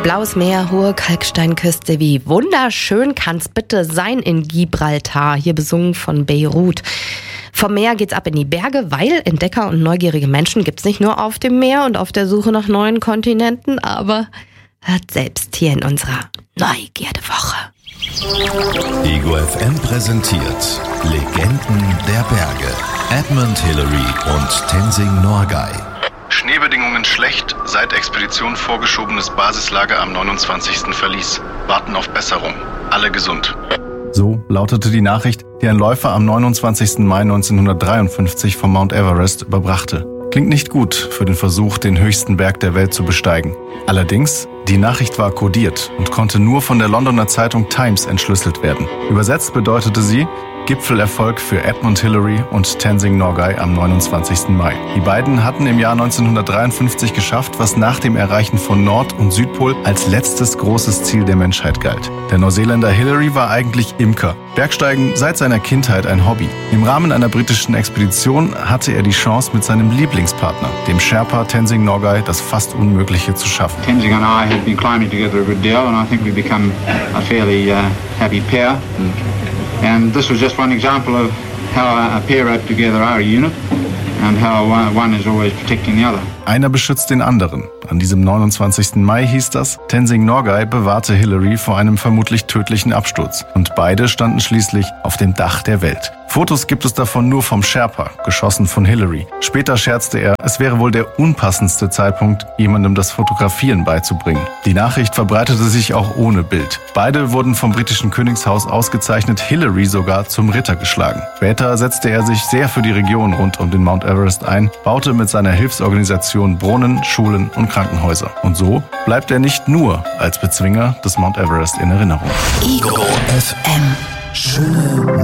Blaues Meer, hohe Kalksteinküste, wie wunderschön kann's bitte sein in Gibraltar, hier besungen von Beirut. Vom Meer geht's ab in die Berge, weil Entdecker und neugierige Menschen gibt's nicht nur auf dem Meer und auf der Suche nach neuen Kontinenten, aber hört selbst hier in unserer Neugierde-Woche. Ego FM präsentiert Legenden der Berge. Edmund Hillary und Tenzing Norgay. Schneebedingungen schlecht, seit Expedition vorgeschobenes Basislager am 29. Verlies. Warten auf Besserung. Alle gesund. So lautete die Nachricht, die ein Läufer am 29. Mai 1953 vom Mount Everest überbrachte. Klingt nicht gut für den Versuch, den höchsten Berg der Welt zu besteigen. Allerdings, die Nachricht war kodiert und konnte nur von der Londoner Zeitung Times entschlüsselt werden. Übersetzt bedeutete sie Gipfelerfolg für Edmund Hillary und Tenzing Norgay am 29. Mai. Die beiden hatten im Jahr 1953 geschafft, was nach dem Erreichen von Nord- und Südpol als letztes großes Ziel der Menschheit galt. Der Neuseeländer Hillary war eigentlich Imker. Bergsteigen seit seiner Kindheit ein Hobby. Im Rahmen einer britischen Expedition hatte er die Chance, mit seinem Lieblingspartner, dem Sherpa Tenzing Norgay, das fast Unmögliche zu schaffen. Tenzing and I had been climbing together a good deal, and I think we've become a fairly happy pair. And this was just one example of how a pair rope together are a unit and how one is always protecting the other. Einer beschützt den anderen. An diesem 29. Mai hieß das, Tenzing Norgay bewahrte Hillary vor einem vermutlich tödlichen Absturz. Und beide standen schließlich auf dem Dach der Welt. Fotos gibt es davon nur vom Sherpa, geschossen von Hillary. Später scherzte er, es wäre wohl der unpassendste Zeitpunkt, jemandem das Fotografieren beizubringen. Die Nachricht verbreitete sich auch ohne Bild. Beide wurden vom britischen Königshaus ausgezeichnet, Hillary sogar zum Ritter geschlagen. Später setzte er sich sehr für die Region rund um den Mount Everest ein, baute mit seiner Hilfsorganisation Brunnen, Schulen und Krankenhäuser. Und so bleibt er nicht nur als Bezwinger des Mount Everest in Erinnerung. Ego FM. Schöne